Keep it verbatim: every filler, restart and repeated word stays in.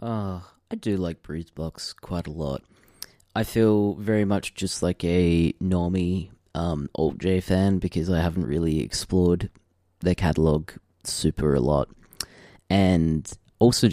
Oh, I do like Breeze Blocks quite a lot. I feel very much just like a normie um, Alt J fan because I haven't really explored their catalog super a lot, and also